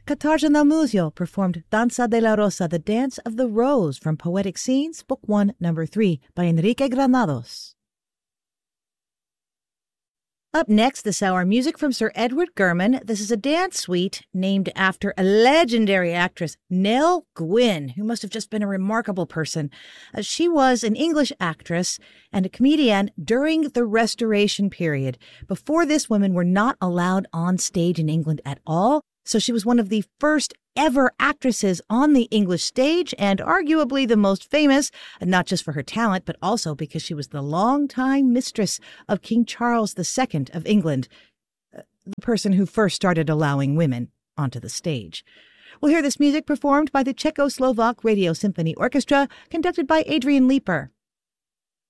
Katarzyna Muzio performed Danza de la Rosa, the Dance of the Rose, from Poetic Scenes, Book 1, Number 3, by Enrique Granados. Up next this hour, music from Sir Edward Gurman. This is a dance suite named after a legendary actress, Nell Gwyn, who must have just been a remarkable person. She was an English actress and a comedian during the Restoration period. Before this, women were not allowed on stage in England at all. So she was one of the first ever actresses on the English stage, and arguably the most famous, not just for her talent, but also because she was the longtime mistress of King Charles II of England, the person who first started allowing women onto the stage. We'll hear this music performed by the Czechoslovak Radio Symphony Orchestra, conducted by Adrian Leeper.